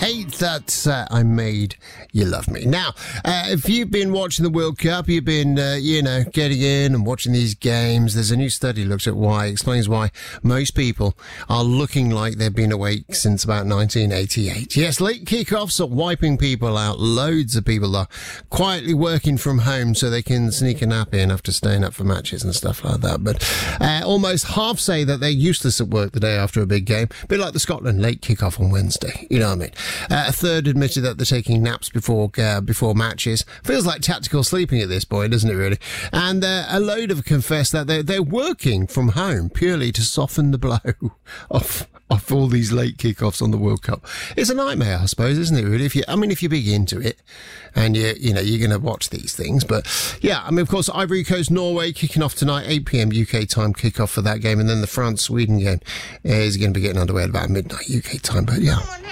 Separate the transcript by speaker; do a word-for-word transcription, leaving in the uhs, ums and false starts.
Speaker 1: hate that uh, I made you love me. Now, uh, if you've been watching the World Cup, you've been, uh, you know, getting in and watching these games, there's a new study looks at why, explains why most people are looking like they've been awake since about nineteen eighty-eight. Yes, late kickoffs are wiping people out. Loads of people are quietly working from home so they can sneak a nap in after staying up for matches and stuff like that. But uh, almost half say that they're useless at work the day after a big game. A bit like the Scotland late kickoff on Wednesday. You know what I mean? Uh, a third admitted that they're taking naps before uh, before matches. Feels like tactical sleeping at this point, doesn't it, really? And uh, a load have confessed that they're, they're working from home purely to soften the blow of of all these late kickoffs on the World Cup. It's a nightmare, I suppose, isn't it, really? If you, I mean, if you're big into it and you you know, you're going to watch these things. But yeah, I mean, of course, Ivory Coast, Norway kicking off tonight, eight p.m. U K time kickoff for that game. And then the France-Sweden game is going to be getting underway at about midnight U K time. But yeah.